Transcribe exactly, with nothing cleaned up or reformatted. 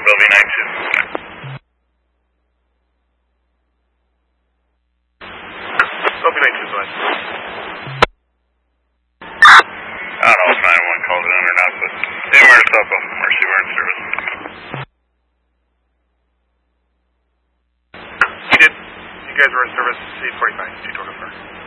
Bellevue nine two. Bellevue nine two, go ahead. I don't know if nine one called it in or not, but anywhere to South Bellevue, Mercy, we're in service. He did. You guys were in service, C forty-five, two twenty-four.